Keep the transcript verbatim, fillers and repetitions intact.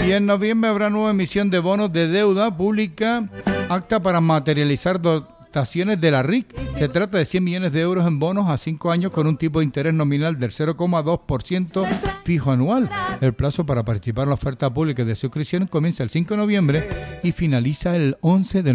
Y en noviembre habrá nueva emisión de bonos de deuda pública apta para materializar dotaciones de la R I C. Se trata de cien millones de euros en bonos a cinco años con un tipo de interés nominal del cero coma dos por ciento fijo anual. El plazo para participar en la oferta pública de suscripción comienza el cinco de noviembre y finaliza el once de noviembre.